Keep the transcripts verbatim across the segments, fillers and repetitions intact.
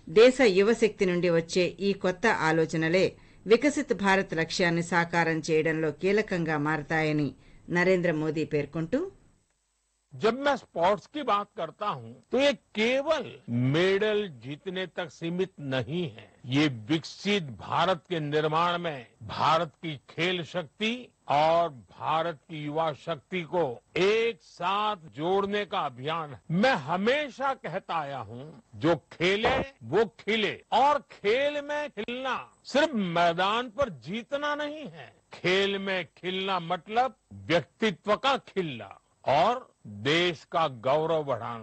దేశ యువశక్తి నుండి వచ్చే ఈ కొత్త ఆలోచనలే వికసిత్ భారత్ లక్ష్యాన్ని సాకారం చేయడంలో కీలకంగా మారతాయని నరేంద్ర మోదీ పేర్కొంటూ जब मैं स्पोर्ट्स की बात करता हूं तो ये केवल मेडल जीतने तक सीमित नहीं है। ये विकसित भारत के निर्माण में भारत की खेल शक्ति और भारत की युवा शक्ति को एक साथ जोड़ने का अभियान है। मैं हमेशा कहता आया हूं, जो खेले वो खिले, और खेल में खिलना सिर्फ मैदान पर जीतना नहीं है। खेल में खिलना मतलब व्यक्तित्व का खिलना और देश का गौरव बढ़ाना।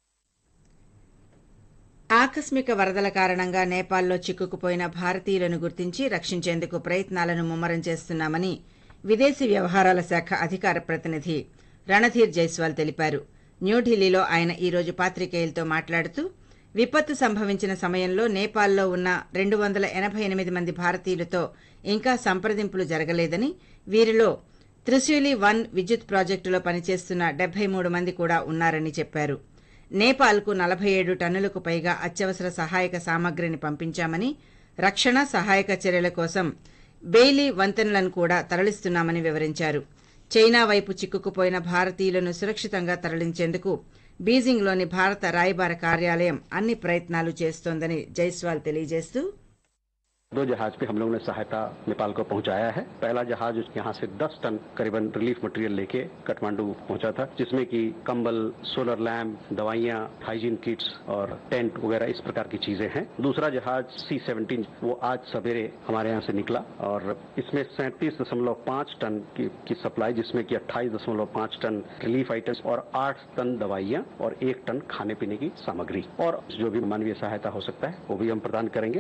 ఆకస్మిక వరదల కారణంగా నేపాల్లో చిక్కుకుపోయిన భారతీయులను గుర్తించి రక్షించేందుకు ప్రయత్నాలను ముమ్మరం చేస్తున్నామని విదేశీ వ్యవహారాల శాఖ అధికార ప్రతినిధి రణధీర్ జైస్వాల్ తెలిపారు. న్యూఢిల్లీలో ఆయన ఈ రోజు పాత్రికేయులతో మాట్లాడుతూ విపత్తు సంభవించిన సమయంలో నేపాల్లో ఉన్న రెండు వందల ఎనభై ఎనిమిది మంది భారతీయులతో ఇంకా సంప్రదింపులు జరగలేదని, వీరిలో త్రిశూలి వన్ విద్యుత్ ప్రాజెక్టులో పనిచేస్తున్న డెబ్బై మూడు మంది కూడా ఉన్నారని చెప్పారు. నేపాల్కు నలభై ఏడు టన్నులకు పైగా అత్యవసర సహాయక సామగ్రిని పంపించామని, రక్షణ సహాయక చర్యల కోసం బెయిలీ వంతెనలను కూడా తరలిస్తున్నామని వివరించారు. చైనా వైపు చిక్కుకుపోయిన భారతీయులను సురక్షితంగా తరలించేందుకు బీజింగ్లోని భారత రాయబార కార్యాలయం అన్ని ప్రయత్నాలు చేస్తోందని జైస్వాల్ తెలియజేస్తూ दो जहाज पे हम लोगों ने सहायता नेपाल को पहुंचाया है। पहला जहाज यहाँ से दस टन करीबन रिलीफ मटेरियल लेके काठमांडू पहुंचा था, जिसमें कि कंबल, सोलर लैम्प, दवाइयाँ, हाइजीन किट्स और टेंट वगैरह इस प्रकार की चीजें हैं। दूसरा जहाज सी सेवनटीन वो आज सवेरे हमारे यहाँ से निकला और इसमें सैंतीस दशमलव पाँच टन की, की सप्लाई, जिसमें कि अट्ठाईस दशमलव पाँच टन रिलीफ आइटम्स और आठ टन दवाइयाँ और एक टन खाने पीने की सामग्री और जो भी मानवीय सहायता हो सकता है वो भी हम प्रदान करेंगे।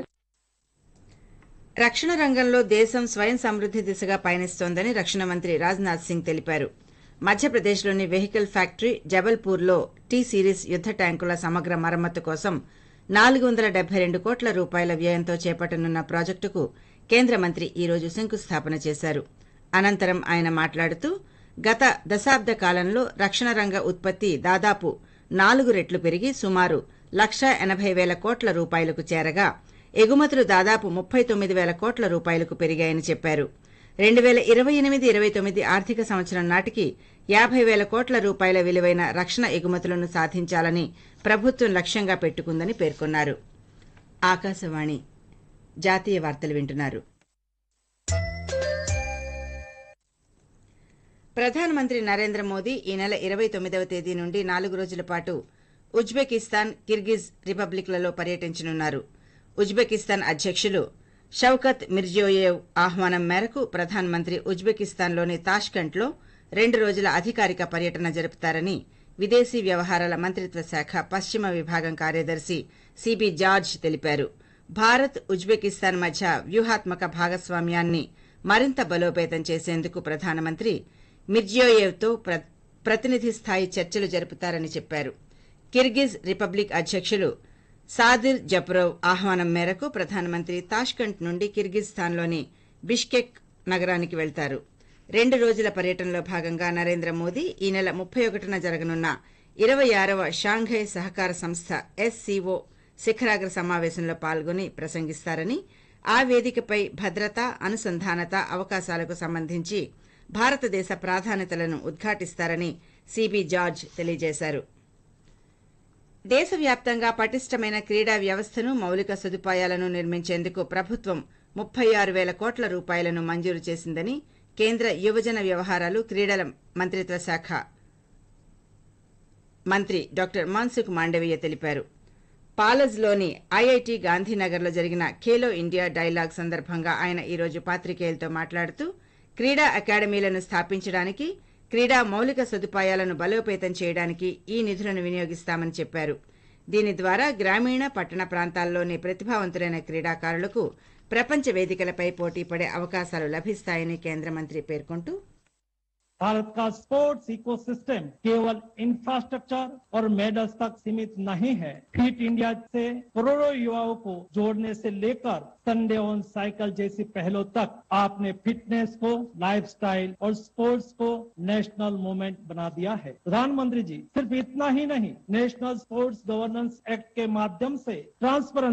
రక్షణ రంగంలో దేశం స్వయం సమృద్ది దిశగా పయనిస్తోందని రక్షణ మంత్రి రాజ్నాథ్ సింగ్ తెలిపారు. మధ్యప్రదేశ్లోని వెహికల్ ఫ్యాక్టరీ జబల్పూర్లో టీ సిరీస్ యుద్ద ట్యాంకుల సమగ్ర మరమ్మతు కోసం నాలుగు వందల డెబ్బై రెండు కోట్ల రూపాయల వ్యయంతో చేపట్టనున్న ప్రాజెక్టుకు కేంద్ర మంత్రి ఈ రోజు శంకుస్థాపన చేశారు. అనంతరం ఆయన మాట్లాడుతూ గత దశాబ్ద కాలంలో రక్షణ రంగ ఉత్పత్తి దాదాపు నాలుగు రెట్లు పెరిగి సుమారు లక్షా ఎనభై వేల కోట్ల రూపాయలకు చేరగా ఎగుమతులు దాదాపు ముప్పై తొమ్మిది వేల కోట్ల రూపాయలకు పెరిగాయని చెప్పారు. రెండు వేల ఇరవై ఎనిమిది ఇరవై తొమ్మిది ఆర్థిక సంవత్సరం నాటికి యాభై వేల కోట్ల రూపాయల విలువైన రక్షణ ఎగుమతులను సాధించాలని ప్రభుత్వం లక్ష్యంగా పెట్టుకుందని పేర్కొన్నారు. ఆకాశవాణి జాతీయ వార్తలు వింటున్నారు. ప్రధానమంత్రి నరేంద్ర మోదీ ఈ నెల ఇరవై తొమ్మిదవ తేదీ నుండి నాలుగు రోజుల పాటు ఉజ్బెకిస్తాన్, కిర్గిజ్ రిపబ్లిక్లలో పర్యటించనున్నారు. ఉజ్బెకిస్తాన్ అధ్యకులు షౌకత్ మిర్జియోయేవ్ ఆహ్వానం మేరకు ప్రధానమంత్రి ఉజ్బెకిస్తాన్లోని తాష్కెంట్లో రెండు రోజుల అధికారిక పర్యటన జరుపుతారని విదేశీ వ్యవహారాల మంత్రిత్వ శాఖ పశ్చిమ విభాగం కార్యదర్శి సిబి జార్జ్ తెలిపారు. భారత్ ఉజ్బెకిస్తాన్ మధ్య వ్యూహాత్మక భాగస్వామ్యాన్ని మరింత బలోపేతం చేసేందుకు ప్రధానమంత్రి మిర్జియోయేవ్తో ప్రతినిధి స్థాయి చర్చలు జరుపుతారని చెప్పారు. కిర్గిజ్ రిపబ్లిక్ అధ్యకులు సాదిర్ జపరోవ్ ఆహ్వానం మేరకు ప్రధానమంత్రి తాష్కెంట్ నుండి కిర్గిజ్స్థాన్లోని బిష్కెక్ నగరానికి వెళ్తారు. రెండు రోజుల పర్యటనలో భాగంగా నరేంద్ర మోదీ ఈ నెల ముప్పై ఒకటిన జరగనున్న ఇరవై ఆరవ షాంఘై సహకార సంస్థ ఎస్సీఓ శిఖరాగ్ర సమావేశంలో పాల్గొని ప్రసంగిస్తారని, ఆ వేదికపై భద్రత, అనుసంధానత, అవకాశాలకు సంబంధించి భారతదేశ ప్రాధాన్యతలను ఉద్ఘాటిస్తారని సిబి జార్జ్ తెలియజేశారు. దేశవ్యాప్తంగా పటిష్టమైన క్రీడా వ్యవస్థను, మౌలిక సదుపాయాలను నిర్మించేందుకు ప్రభుత్వం ముప్పై ఆరు వేల కోట్ల రూపాయలను మంజూరు చేసిందని కేంద్ర యువజన వ్యవహారాలు, క్రీడల మంత్రిత్వ శాఖ మంత్రి డాక్టర్ మన్సుఖ్ మాండవీయ తెలిపారు. పాలజ్లోని ఐఐటి గాంధీనగర్లో జరిగిన ఖేలో ఇండియా డైలాగ్ సందర్భంగా ఆయన ఈ రోజు పాత్రికేయులతో మాట్లాడుతూ క్రీడా అకాడమీలను స్థాపించడానికి, క్రీడా మౌలిక సదుపాయాలను బలోపేతం చేయడానికి ఈ నిధులను వినియోగిస్తామని చెప్పారు. దీని ద్వారా గ్రామీణ, పట్టణ ప్రాంతాల్లోని ప్రతిభావంతులైన క్రీడాకారులకు ప్రపంచ వేదికలపై పోటీపడే అవకాశాలు లభిస్తాయని కేంద్ర మంత్రి పేర్కొంటూ भारत का स्पोर्ट्स इकोसिस्टम केवल इंफ्रास्ट्रक्चर और मेडल्स तक सीमित नहीं है। फिट इंडिया से करोड़ों युवाओं को जोड़ने से लेकर संडे ऑन साइकिल जैसी पहलों तक आपने फिटनेस को लाइफस्टाइल और स्पोर्ट्स को नेशनल मूवमेंट बना दिया है। प्रधानमंत्री जी, सिर्फ इतना ही नहीं, नेशनल स्पोर्ट्स गवर्नेंस एक्ट के माध्यम से ट्रांसपेरेंसी